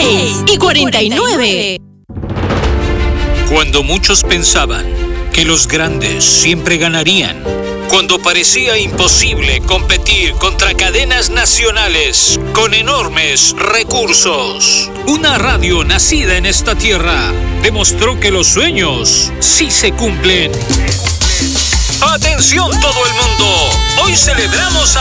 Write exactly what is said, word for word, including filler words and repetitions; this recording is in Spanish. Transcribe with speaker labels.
Speaker 1: seis y cuarenta y nueve.
Speaker 2: Cuando muchos pensaban que los grandes siempre ganarían, cuando parecía imposible competir contra cadenas nacionales con enormes recursos, una radio nacida en esta tierra demostró que los sueños sí se cumplen. ¡Atención todo el mundo! Hoy celebramos a